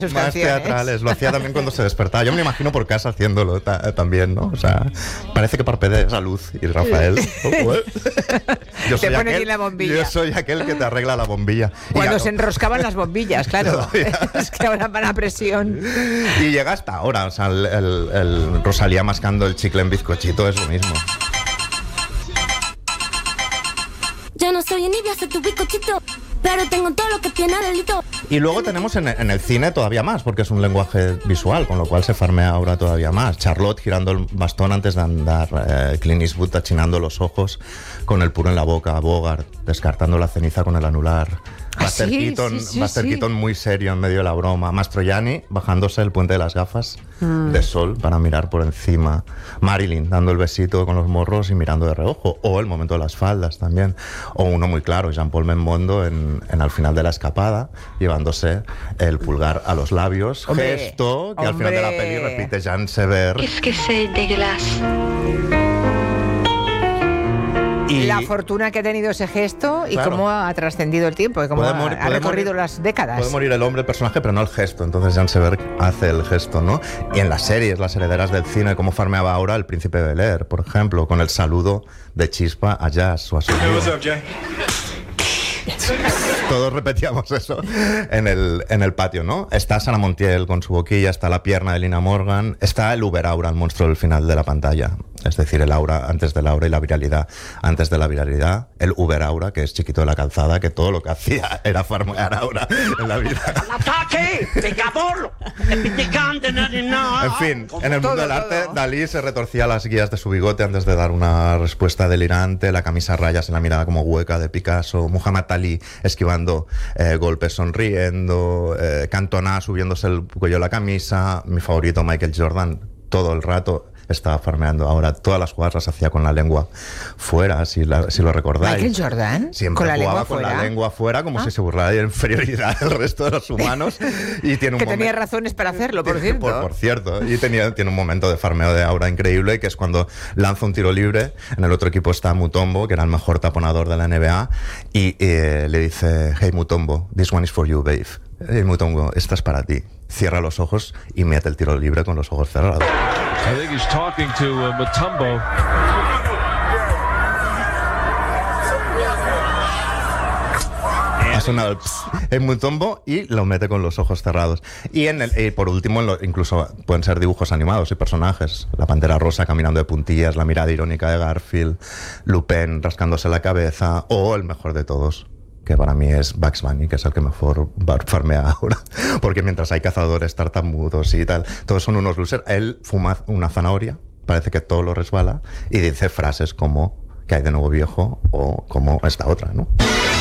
sus más canciones. teatrales. Lo hacía también cuando se despertaba. Yo me imagino por casa haciéndolo también, ¿no? O sea, parece que parpadea esa luz. Y Rafael... Yo Te pone aquí la bombilla. Yo soy aquel que te arregla la bombilla. Cuando se enroscaban las bombillas, claro. Es que ahora van a presión. Y llega hasta ahora. O sea, el Rosalía mascando el chicle en bizcochito es lo mismo. Yo no soy envidia, soy tu bizcochito, pero tengo todo lo que tiene delito. Y luego tenemos en el cine todavía más, porque es un lenguaje visual, con lo cual se farmea ahora todavía más. Charlotte girando el bastón antes de andar, Clint Eastwood achinando los ojos con el puro en la boca, Bogart descartando la ceniza con el anular. Buster Keaton muy serio en medio de la broma. Mastroianni bajándose el puente de las gafas de sol para mirar por encima. Marilyn dando el besito con los morros y mirando de reojo. O el momento de las faldas también. O uno muy claro, Jean-Paul Belmondo en al final de la escapada, llevándose el pulgar a los labios. Hombre, gesto que al final de la peli repite Jean Sever. Es que c'est dégueulasse. Y la fortuna que ha tenido ese gesto y claro, cómo ha trascendido el tiempo y cómo ha recorrido las décadas. Puede morir el hombre, el personaje, pero no el gesto. Entonces Jean Sever hace el gesto, ¿no? Y en las series, las herederas del cine, cómo farmeaba ahora el Príncipe de Bel-Air, por ejemplo, con el saludo de chispa a Jazz o a su Hey, what's up, Jay? Todos repetíamos eso en el patio, ¿no? Está Sarah Montiel con su boquilla, está la pierna de Lina Morgan, está el Uber Aura, el monstruo del final de la pantalla. Es decir, el aura antes del aura y la viralidad antes de la viralidad. El Uber Aura, que es chiquito de la calzada, que todo lo que hacía era farmear aura en la vida. ¡Ataque! ¡Pecador! En fin, en el mundo del arte, Dalí se retorcía las guías de su bigote antes de dar una respuesta delirante, la camisa a rayas en la mirada como hueca de Picasso, Muhammad Ali esquivando golpes sonriendo, Cantona subiéndose el cuello de la camisa, mi favorito Michael Jordan todo el rato estaba farmeando. Ahora todas las jugadas las hacía con la lengua fuera, si lo recordáis. ¿Michael Jordan? Siempre ¿Con la jugaba lengua con fuera? la lengua fuera como si se burlara de la inferioridad del resto de los humanos. Y tiene un que tenía razones para hacerlo, por cierto. Por cierto. Y tiene un momento de farmeo de aura increíble, que es cuando lanza un tiro libre. En el otro equipo está Mutombo, que era el mejor taponador de la NBA, y le dice: "Hey Mutombo, this one is for you, babe. Hey Mutombo, esta es para ti." Cierra los ojos y mete el tiro libre con los ojos cerrados. I think he's talking to Mutombo. Ha sonado el Mutombo y lo mete con los ojos cerrados. Y por último, incluso pueden ser dibujos animados y personajes. La Pantera Rosa caminando de puntillas, la mirada irónica de Garfield, Lupin rascándose la cabeza, o el mejor de todos, que para mí es Bugs Bunny, que es el que mejor farmea ahora. Porque mientras hay cazadores tartamudos y tal, todos son unos losers. Él fuma una zanahoria, parece que todo lo resbala, y dice frases como "¿qué hay de nuevo, viejo?" o como esta otra, ¿no?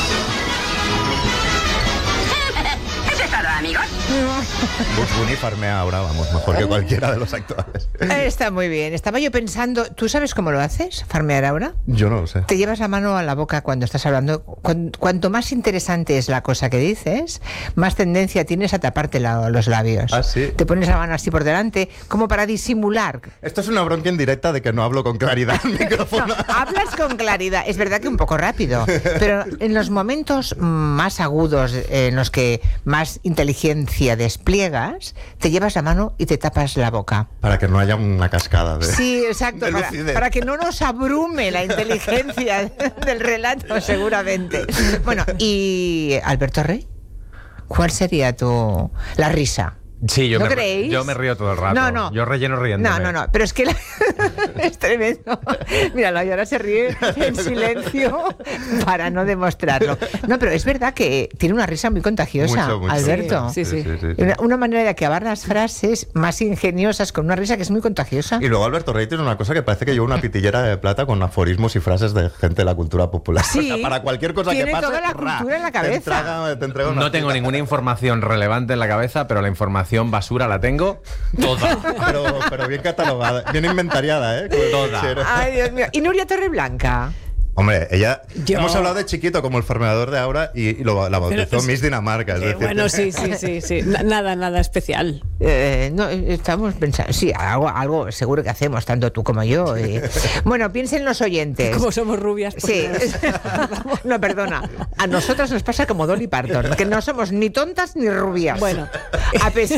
¿Eso es todo, amigos? Bugs Bunny farmea ahora, vamos, mejor que cualquiera de los actuales. Está muy bien. Estaba yo pensando, ¿tú sabes cómo lo haces, farmear ahora? Yo no lo sé. Te llevas la mano a la boca cuando estás hablando. Cuanto más interesante es la cosa que dices, más tendencia tienes a taparte los labios. ¿Ah, sí? Te pones la mano así por delante, como para disimular. Esto es una bronca indirecta de que no hablo con claridad al micrófono. No, hablas con claridad. Es verdad que un poco rápido, pero en los momentos más agudos, en los que más inteligencia despliegas, te llevas la mano y te tapas la boca. Para que no haya una cascada de... Sí, exacto, de lucidez. para que no nos abrume la inteligencia del relato, seguramente. Bueno, y Alberto Rey, ¿cuál sería la risa? Sí, ¿No creéis? yo me río todo el rato. No. Yo relleno riéndome. No, pero es que es tremendo. Míralo, y ahora se ríe en silencio para no demostrarlo. No, pero es verdad que tiene una risa muy contagiosa, Mucho. Alberto. Sí. Una manera de acabar las frases más ingeniosas con una risa que es muy contagiosa. Y luego Alberto Rey tiene una cosa que parece que lleva una pitillera de plata con aforismos y frases de gente de la cultura popular. Sí, o sea, para cualquier cosa que tiene pase, toda la cultura en la cabeza. Te entrega una No tengo cita. ninguna información relevante en la cabeza, pero la información basura la tengo toda. Pero bien catalogada, bien inventariada, ¿eh? Toda. Ay, Dios mío. ¿Y Nuria Torreblanca? Hombre, ella... Yo- Hemos hablado de chiquito como el farmeador de Aura y la bautizó Pero- Miss Dinamarca. Es decir, Bueno, sí. Nada especial. No, estamos pensando, sí, algo seguro que hacemos, tanto tú como yo. Bueno, piensen los oyentes. Como somos rubias, pues Sí, no. no, perdona. A nosotras nos pasa como Dolly Parton, que no somos ni tontas ni rubias. Bueno. A pesar